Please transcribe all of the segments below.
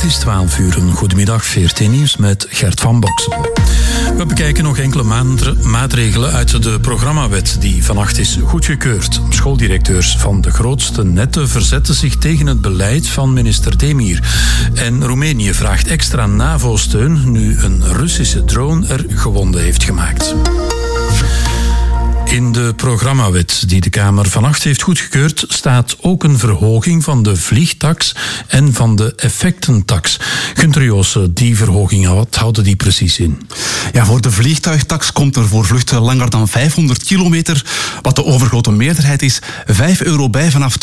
Het is 12 uur, een goedemiddag, VRT Nieuws met Gert van Boksen. We bekijken nog enkele maatregelen uit de programmawet die vannacht is goedgekeurd. Schooldirecteurs van de grootste netten verzetten zich tegen het beleid van minister Demir. En Roemenië vraagt extra NAVO-steun nu een Russische drone er gewonden heeft gemaakt. In de programmawet die de Kamer vannacht heeft goedgekeurd staat ook een verhoging van de vliegtax en van de effectentax. Gunther Joossen, die verhoging, wat houden die precies in? Ja, voor de vliegtuigtax komt er voor vluchten langer dan 500 kilometer, wat de overgrote meerderheid is, €5 bij vanaf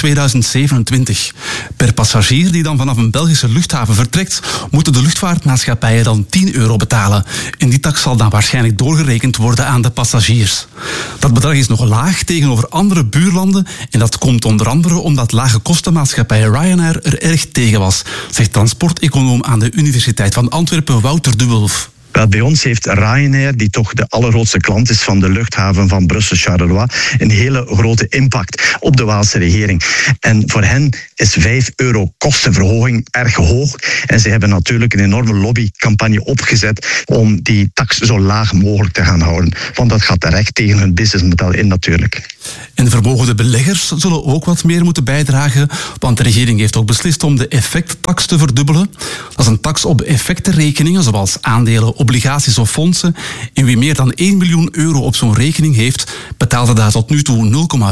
2027. Per passagier die dan vanaf een Belgische luchthaven vertrekt, moeten de luchtvaartmaatschappijen dan €10 betalen. En die tax zal dan waarschijnlijk doorgerekend worden aan de passagiers. Dat bedrag is nog laag tegenover andere buurlanden en dat komt onder andere omdat lage kostenmaatschappij Ryanair er erg tegen was, zegt transporteconoom aan de Universiteit van Antwerpen Wouter de Wulf. Wel, bij ons heeft Ryanair, die toch de allergrootste klant is van de luchthaven van Brussel-Charleroi, een hele grote impact op de Waalse regering. En voor hen is €5 kostenverhoging erg hoog. En ze hebben natuurlijk een enorme lobbycampagne opgezet om die tax zo laag mogelijk te gaan houden. Want dat gaat direct tegen hun businessmodel in natuurlijk. En vermogende beleggers zullen ook wat meer moeten bijdragen, want de regering heeft ook beslist om de effecttax te verdubbelen. Dat is een tax op effectenrekeningen, zoals aandelen, obligaties of fondsen. En wie meer dan €1 miljoen op zo'n rekening heeft, betaalde daar tot nu toe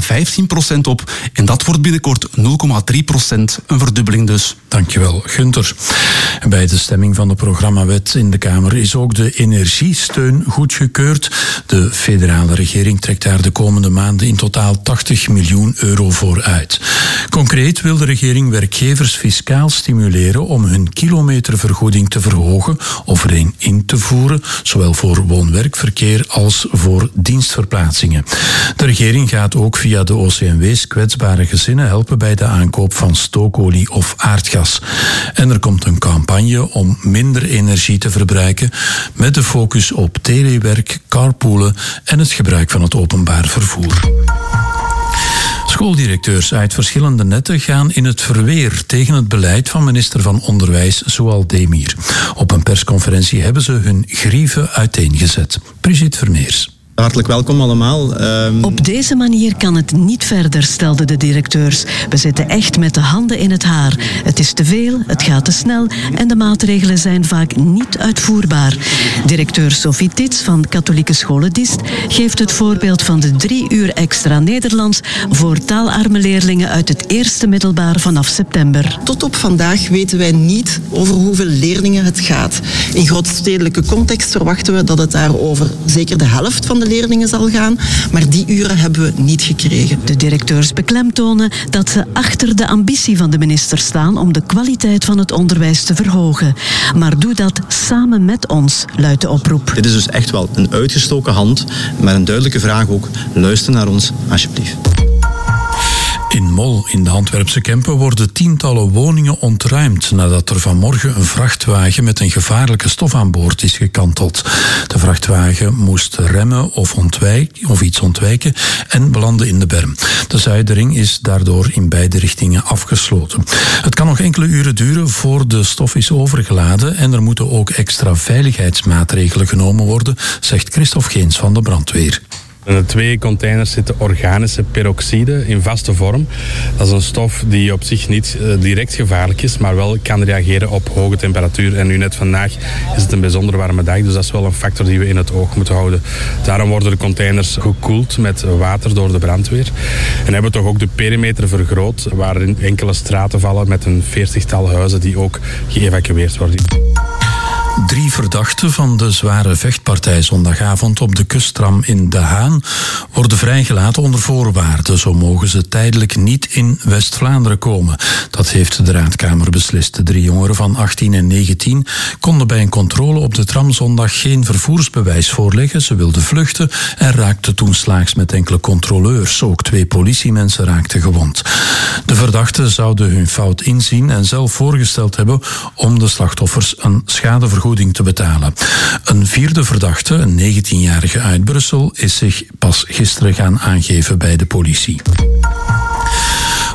0,15% op. En dat wordt binnenkort 0,3%, een verdubbeling dus. Dankjewel, Gunther. Bij de stemming van de programmawet in de Kamer is ook de energiesteun goedgekeurd. De federale regering trekt daar de komende maanden in totaal €80 miljoen voor uit. Concreet wil de regering werkgevers fiscaal stimuleren om hun kilometervergoeding te verhogen of erin in te voeren, zowel voor woon-werkverkeer als voor dienstverplaatsingen. De regering gaat ook via de OCMW's kwetsbare gezinnen helpen bij de aankoop van stookolie of aardgas. En er komt een campagne om minder energie te verbruiken met de focus op telewerk, carpoolen en het gebruik van het openbaar vervoer. Schooldirecteurs uit verschillende netten gaan in het verweer tegen het beleid van minister van Onderwijs Zoal Demir. Op een persconferentie hebben ze hun grieven uiteengezet. Brigitte Vermeers. Hartelijk welkom allemaal. Op deze manier kan het niet verder, stelden de directeurs. We zitten echt met de handen in het haar. Het is te veel, het gaat te snel en de maatregelen zijn vaak niet uitvoerbaar. Directeur Sophie Tits van Katholieke Scholen Diest geeft het voorbeeld van de 3 uur extra Nederlands voor taalarme leerlingen uit het eerste middelbaar vanaf september. Tot op vandaag weten wij niet over hoeveel leerlingen het gaat. In grootstedelijke context verwachten we dat het daar over zeker de helft van de leerlingen zal gaan, maar die uren hebben we niet gekregen. De directeurs beklemtonen dat ze achter de ambitie van de minister staan om de kwaliteit van het onderwijs te verhogen. Maar doe dat samen met ons, luidt de oproep. Dit is dus echt wel een uitgestoken hand, maar een duidelijke vraag ook. Luister naar ons, alsjeblieft. In Mol, in de Antwerpse Kempen, worden tientallen woningen ontruimd nadat er vanmorgen een vrachtwagen met een gevaarlijke stof aan boord is gekanteld. De vrachtwagen moest remmen of iets ontwijken en belandde in de berm. De Zuidering is daardoor in beide richtingen afgesloten. Het kan nog enkele uren duren voor de stof is overgeladen en er moeten ook extra veiligheidsmaatregelen genomen worden, zegt Christophe Geens van de brandweer. In de 2 containers zitten organische peroxide in vaste vorm. Dat is een stof die op zich niet direct gevaarlijk is, maar wel kan reageren op hoge temperatuur. En nu net vandaag is het een bijzonder warme dag, dus dat is wel een factor die we in het oog moeten houden. Daarom worden de containers gekoeld met water door de brandweer. En hebben we toch ook de perimeter vergroot, waarin enkele straten vallen met een 40-tal huizen die ook geëvacueerd worden. 3 verdachten van de zware vechtpartij zondagavond op de kusttram in De Haan worden vrijgelaten onder voorwaarden. Zo mogen ze tijdelijk niet in West-Vlaanderen komen. Dat heeft de Raadkamer beslist. De 3 jongeren van 18 en 19 konden bij een controle op de tram zondag geen vervoersbewijs voorleggen. Ze wilden vluchten en raakten toen slaags met enkele controleurs. Ook 2 politiemensen raakten gewond. De verdachten zouden hun fout inzien en zelf voorgesteld hebben om de slachtoffers een schadevergoeding te betalen. Een 4e verdachte, een 19-jarige uit Brussel, is zich pas gisteren gaan aangeven bij de politie.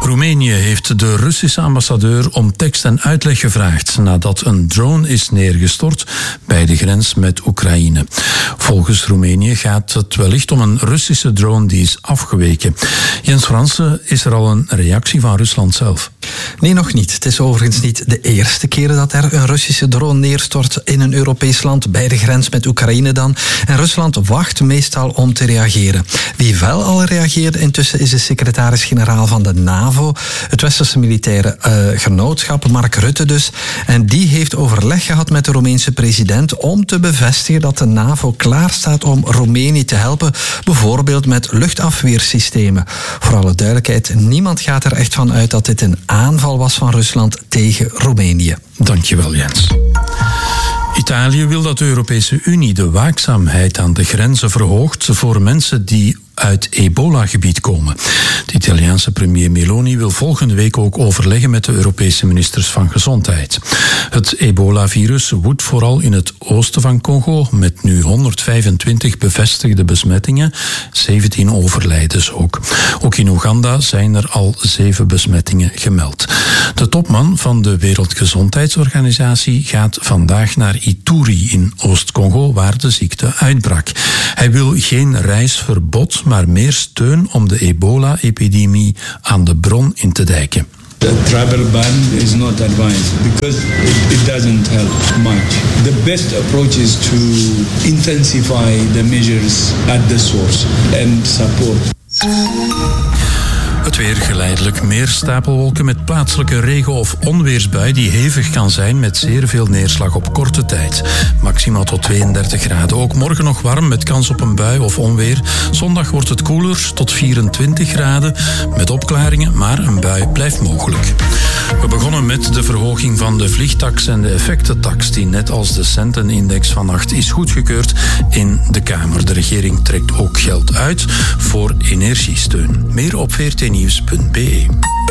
Roemenië heeft de Russische ambassadeur om tekst en uitleg gevraagd nadat een drone is neergestort bij de grens met Oekraïne. Volgens Roemenië gaat het wellicht om een Russische drone die is afgeweken. Jens Fransen, is er al een reactie van Rusland zelf? Nee, nog niet. Het is overigens niet de eerste keer dat er een Russische drone neerstort in een Europees land, bij de grens met Oekraïne dan. En Rusland wacht meestal om te reageren. Wie wel al reageerde intussen is de secretaris-generaal van de NAVO, het Westerse militaire genootschap, Mark Rutte dus. En die heeft overleg gehad met de Roemeense president om te bevestigen dat de NAVO klaar staat om Roemenië te helpen, bijvoorbeeld met luchtafweersystemen. Voor alle duidelijkheid, niemand gaat er echt van uit dat dit een aanval was van Rusland tegen Roemenië. Dankjewel, Jens. Italië wil dat de Europese Unie de waakzaamheid aan de grenzen verhoogt voor mensen die uit ebola-gebied komen. De Italiaanse premier Meloni wil volgende week ook overleggen met de Europese ministers van Gezondheid. Het ebola-virus woedt vooral in het oosten van Congo, met nu 125 bevestigde besmettingen, 17 overlijdens ook. Ook in Oeganda zijn er al 7 besmettingen gemeld. De topman van de Wereldgezondheidsorganisatie gaat vandaag naar Ituri in Oost-Congo, waar de ziekte uitbrak. Hij wil geen reisverbod, maar meer steun om de ebola-epidemie aan de bron in te dijken. The travel ban is not advised because it doesn't help much. The best approach is to intensify the measures at the source and support. Het weer geleidelijk meer stapelwolken met plaatselijke regen- of onweersbui die hevig kan zijn met zeer veel neerslag op korte tijd. Maximaal tot 32 graden. Ook morgen nog warm met kans op een bui of onweer. Zondag wordt het koeler tot 24 graden met opklaringen, maar een bui blijft mogelijk. We begonnen met de verhoging van de vliegtax en de effectentax die net als de centenindex vannacht is goedgekeurd in de Kamer. De regering trekt ook geld uit voor energiesteun. Meer op VRTnieuws.be.